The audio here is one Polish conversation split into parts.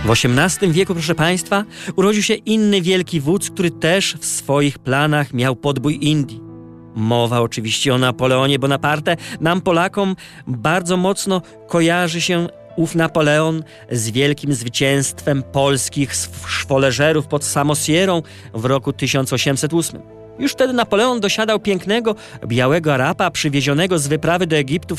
W XVIII wieku, proszę Państwa, urodził się inny wielki wódz, który też w swoich planach miał podbój Indii. Mowa oczywiście o Napoleonie Bonaparte. Nam, Polakom, bardzo mocno kojarzy się ów Napoleon z wielkim zwycięstwem polskich szwoleżerów pod Samosierą w roku 1808. Już wtedy Napoleon dosiadał pięknego, białego Araba przywiezionego z wyprawy do Egiptu w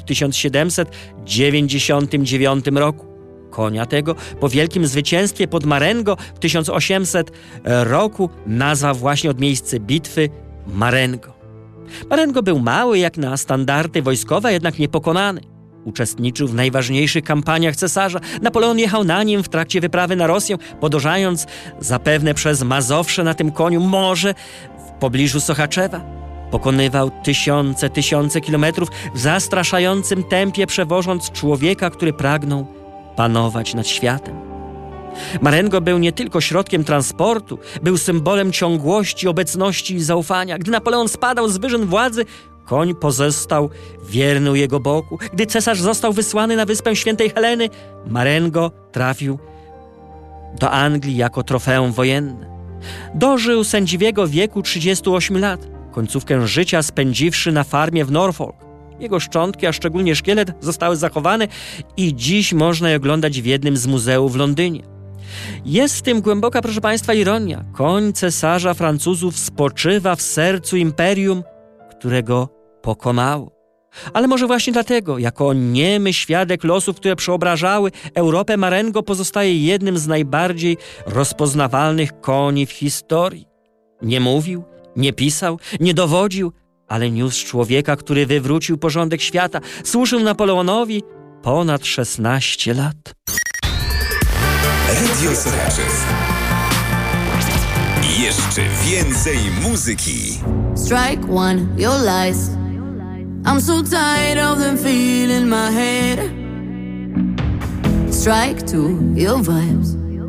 1799 roku. Konia tego po wielkim zwycięstwie pod Marengo w 1800 roku nazwał właśnie od miejsca bitwy Marengo. Marengo był mały jak na standardy wojskowe, jednak niepokonany. Uczestniczył w najważniejszych kampaniach cesarza. Napoleon jechał na nim w trakcie wyprawy na Rosję, podążając zapewne przez Mazowsze na tym koniu, może w pobliżu Sochaczewa. Pokonywał tysiące kilometrów w zastraszającym tempie, przewożąc człowieka, który pragnął panować nad światem. Marengo był nie tylko środkiem transportu, był symbolem ciągłości, obecności i zaufania. Gdy Napoleon spadał z wyżyn władzy, koń pozostał wierny u jego boku. Gdy cesarz został wysłany na wyspę Świętej Heleny, Marengo trafił do Anglii jako trofeum wojenne. Dożył sędziwego wieku 38 lat, końcówkę życia spędziwszy na farmie w Norfolk. Jego szczątki, a szczególnie szkielet, zostały zachowane i dziś można je oglądać w jednym z muzeów w Londynie. Jest w tym głęboka, proszę Państwa, ironia. Koń cesarza Francuzów spoczywa w sercu imperium, którego pokonało. Ale może właśnie dlatego, jako niemy świadek losów, które przeobrażały Europę, Marengo pozostaje jednym z najbardziej rozpoznawalnych koni w historii. Nie mówił, nie pisał, nie dowodził, ale niósł człowieka, który wywrócił porządek świata. Służył Napoleonowi ponad 16 lat. Radio Sochaczew. Jeszcze więcej muzyki. Strike one, your lies. I'm so tired of them feeling my head. Strike two, your vibes.